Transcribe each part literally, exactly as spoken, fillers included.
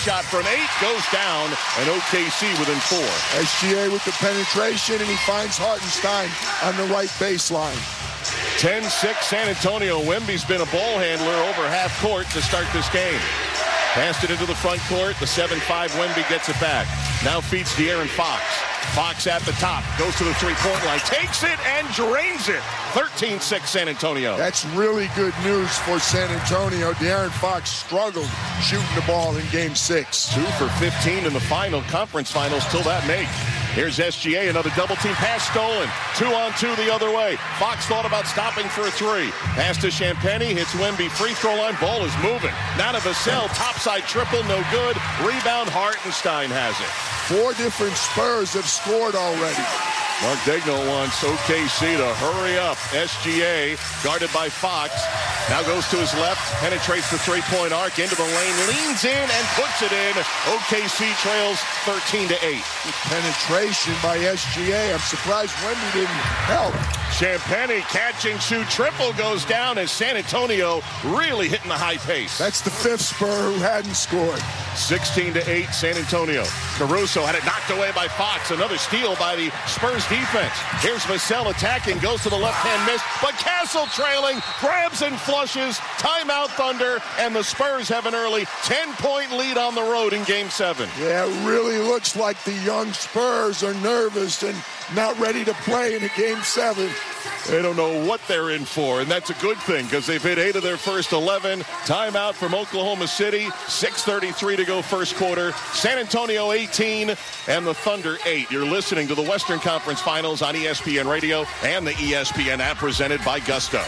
shot from eight goes down, and O K C within four. S G A with the penetration, and he finds Hartenstein on the right baseline. ten six San Antonio. Wemby's been a ball handler over half court to start this game. Passed it into the front court. The seven five Wemby gets it back. Now feeds De'Aaron Fox. Fox at the top. Goes to the three-point line. Takes it and drains it. thirteen six San Antonio. That's really good news for San Antonio. De'Aaron Fox struggled shooting the ball in game six. Two for fifteen in the final conference finals till that make. Here's S G A, another double team pass stolen. Two on two the other way. Fox thought about stopping for a three. Pass to Champagny, hits Wemby, free throw line, ball is moving. Now to Vassell, topside triple, no good. Rebound, Hartenstein has it. Four different Spurs have scored already. Mark Daigneault wants O K C to hurry up. S G A, guarded by Fox, now goes to his left, penetrates the three-point arc into the lane, leans in and puts it in. O K C trails thirteen to eight. Penetration by S G A. I'm surprised Wemby didn't help. Champagny catching shoot triple goes down as San Antonio really hitting the high pace. That's the fifth Spur who hadn't scored. sixteen to eight San Antonio. Caruso had it knocked away by Fox. Another steal by the Spurs defense. Here's Vassell attacking, goes to the left-hand miss, but Castle trailing, grabs and flushes. Timeout Thunder, and the Spurs have an early ten-point lead on the road in Game seven. Yeah, it really looks like the young Spurs are nervous and not ready to play in a Game seven. They don't know what they're in for, and that's a good thing because they've hit eight of their first eleven. Timeout from Oklahoma City. six thirty-three to go first quarter. San Antonio eighteen and the Thunder eight. You're listening to the Western Conference Finals on E S P N Radio and the E S P N app presented by Gusto.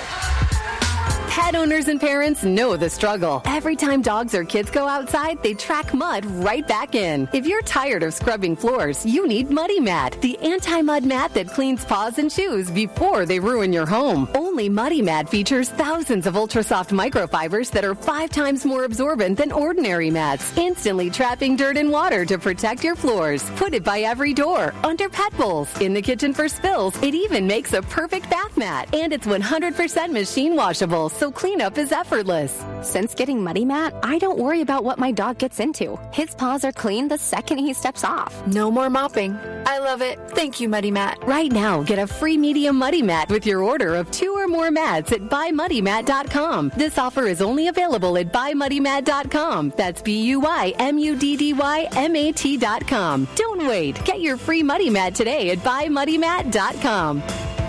Pet owners and parents know the struggle. Every time dogs or kids go outside, they track mud right back in. If you're tired of scrubbing floors, you need Muddy Mat, the anti-mud mat that cleans paws and shoes before they ruin your home. Only Muddy Mat features thousands of ultra-soft microfibers that are five times more absorbent than ordinary mats, instantly trapping dirt and water to protect your floors. Put it by every door, under pet bowls, in the kitchen for spills. It even makes a perfect bath mat, and it's one hundred percent machine washable, so cleanup is effortless. Since getting Muddy Mat, I don't worry about what my dog gets into. His paws are clean the second he steps off. No more mopping. I love it. Thank you, Muddy Mat. Right now, get a free medium Muddy Mat with your order of two or more mats at buy muddy mat dot com. This offer is only available at buy muddy mat dot com. That's B U Y M U D D Y M A T dot com. Don't wait. Get your free Muddy Mat today at buy muddy mat dot com.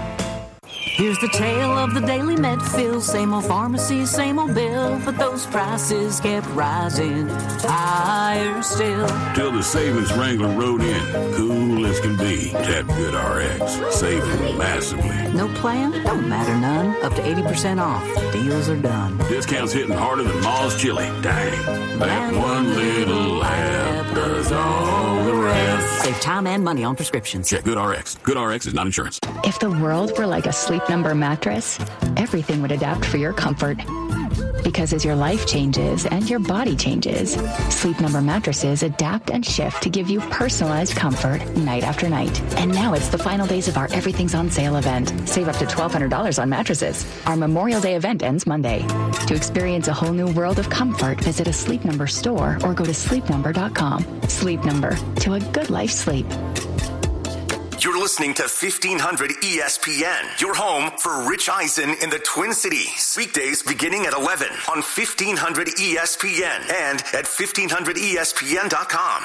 Here's the tale of the daily Medfill. Same old pharmacy, same old bill, but those prices kept rising higher still. Till the savings Wrangler rode in, cool as can be. Tap Good R X, saving massively. No plan? Don't matter none. Up to eighty percent off. Deals are done. Discounts hitting harder than Ma's chili. Dang. That one little app does all the rest. Save time and money on prescriptions. Check Good R X. Good R X is not insurance. If the world were like a Sleep Number mattress, everything would adapt for your comfort. Because as your life changes and your body changes, Sleep Number mattresses adapt and shift to give you personalized comfort night after night. And now it's the final days of our Everything's on Sale event. Save up to twelve hundred dollars on mattresses. Our Memorial Day event ends Monday. To experience a whole new world of comfort, visit a Sleep Number store or go to sleep number dot com. Sleep Number, to a good life sleep. You're listening to fifteen hundred E S P N, your home for Rich Eisen in the Twin Cities. Weekdays beginning at eleven on fifteen hundred E S P N and at fifteen hundred E S P N dot com.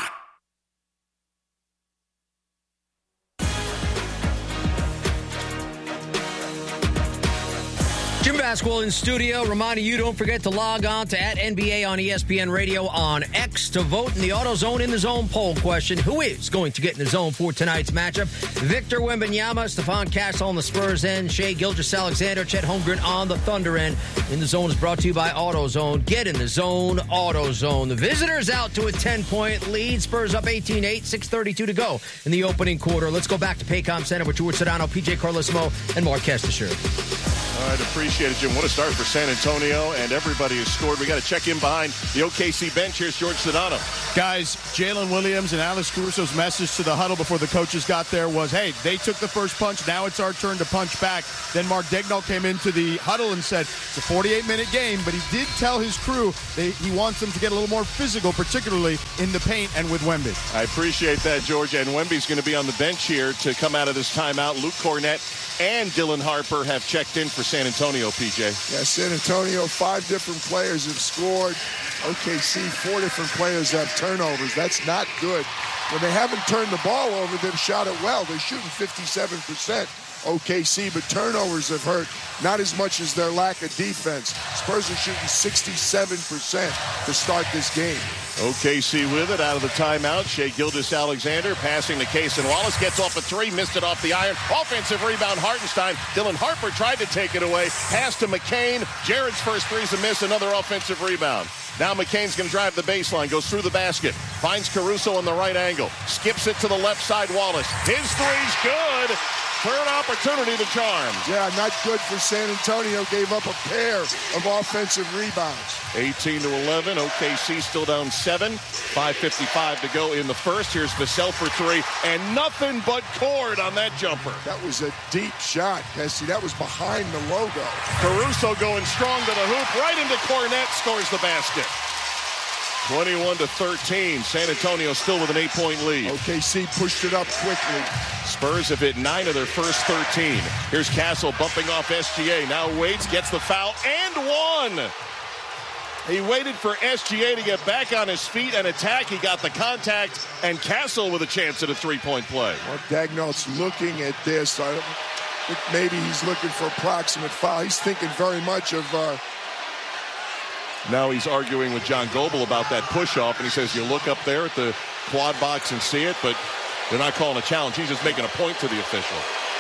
Jim Basketball in studio, reminding you don't forget to log on to at N B A on E S P N Radio on X to vote in the AutoZone in the Zone poll question. Who is going to get in the zone for tonight's matchup? Victor Wembanyama, Stephon Castle on the Spurs end, Shai Gilgeous-Alexander, Chet Holmgren on the Thunder end. In the Zone is brought to you by AutoZone. Get in the zone, AutoZone. The visitors out to a ten-point lead. Spurs up eighteen eight, six thirty-two to go in the opening quarter. Let's go back to Paycom Center with George Sedano, P J Carlesimo, and Mark Kestisher. All right, appreciate it, Jim. What a start for San Antonio, and everybody has scored. We got to check in behind the O K C bench. Here's George Sedano. Guys, Jalen Williams and Alex Caruso's message to the huddle before the coaches got there was, hey, they took the first punch. Now it's our turn to punch back. Then Mark Daigneault came into the huddle and said, it's a forty-eight minute game, but he did tell his crew they, he wants them to get a little more physical, particularly in the paint and with Wemby. I appreciate that, George. And Wemby's going to be on the bench here to come out of this timeout. Luke Cornett and Dylan Harper have checked in for San Antonio, P J. Yeah, San Antonio, five different players have scored. O K C, four different players have turnovers. That's not good. When they haven't turned the ball over, they've shot it well. They're shooting fifty-seven percent. O K C, but turnovers have hurt not as much as their lack of defense. Spurs are shooting sixty-seven percent to start this game. O K C with it out of the timeout. Shai Gilgeous-Alexander passing to Cason Wallace. Gets off a three, missed it off the iron. Offensive rebound, Hartenstein. Dylan Harper tried to take it away. Pass to McCain. Jared's first three's a miss. Another offensive rebound. Now McCain's going to drive the baseline. Goes through the basket. Finds Caruso on the right angle. Skips it to the left side, Wallace. His three's good. Third opportunity to charm. Yeah, not good for San Antonio. Gave up a pair of offensive rebounds. eighteen to eleven. O K C still down seven. five fifty-five to go in the first. Here's Vassell for three. And nothing but cord on that jumper. That was a deep shot, Kessie. That was behind the logo. Caruso going strong to the hoop. Right into Cornett. Scores the basket. twenty-one to thirteen. San Antonio still with an eight-point lead. O K C pushed it up quickly. Spurs have hit nine of their first thirteen. Here's Castle bumping off S G A. Now waits, gets the foul, and one. He waited for S G A to get back on his feet and attack. He got the contact, and Castle with a chance at a three-point play. Well, Daigneault's looking at this. I think maybe he's looking for approximate foul. He's thinking very much of... Uh, Now he's arguing with John Goble about that push-off, and he says, you look up there at the quad box and see it, but they're not calling a challenge. He's just making a point to the official.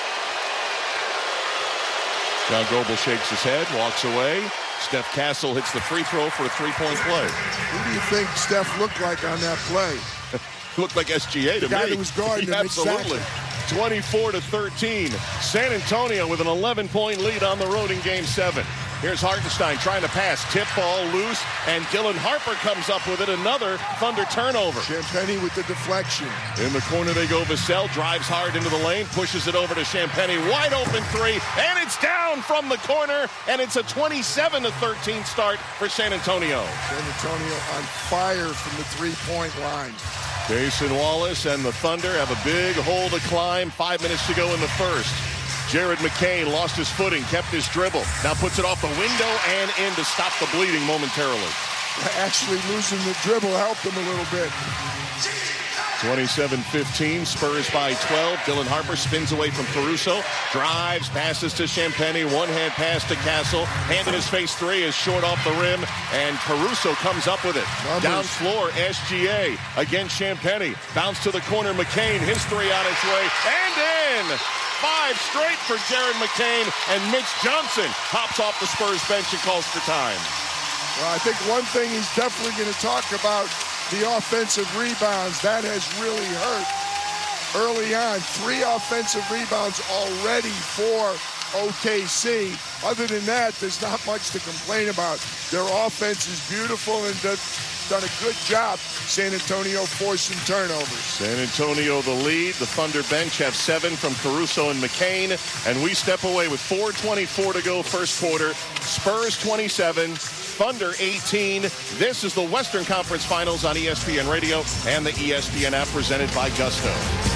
John Goble shakes his head, walks away. Steph Castle hits the free throw for a three-point play. Who do you think Steph looked like on that play? Looked like S G A to the guy me. That was guarding him. Absolutely. Exactly. twenty-four to thirteen. San Antonio with an eleven-point lead on the road in Game seven. Here's Hartenstein trying to pass. Tip ball loose, and Dylan Harper comes up with it. Another Thunder turnover. Champagnie with the deflection. In the corner they go. Vassell drives hard into the lane, pushes it over to Champagnie. Wide open three, and it's down from the corner, and it's a twenty-seven to thirteen start for San Antonio. San Antonio on fire from the three-point line. Cason Wallace and the Thunder have a big hole to climb. Five minutes to go in the first. Jared McCain lost his footing, kept his dribble. Now puts it off the window and in to stop the bleeding momentarily. Actually losing the dribble helped him a little bit. twenty-seven fifteen, Spurs by twelve. Dylan Harper spins away from Caruso. Drives, passes to Champagnie. One-hand pass to Castle. Hand in his face three is short off the rim, and Caruso comes up with it. Numbers. Down floor, S G A against Champagnie. Bounce to the corner, McCain. His three on its way, and in! Five straight for Jared McCain, and Mitch Johnson hops off the Spurs bench and calls for time. Well, I think one thing he's definitely going to talk about, the offensive rebounds. That has really hurt early on. Three offensive rebounds already for O K C. Other than that, there's not much to complain about. Their offense is beautiful and they've done a good job. San Antonio forcing turnovers. San Antonio the lead. The Thunder bench have seven from Caruso and McCain. And we step away with four twenty-four to go first quarter. Spurs twenty-seven, Thunder eighteen. This is the Western Conference Finals on E S P N Radio and the E S P N app presented by Gusto.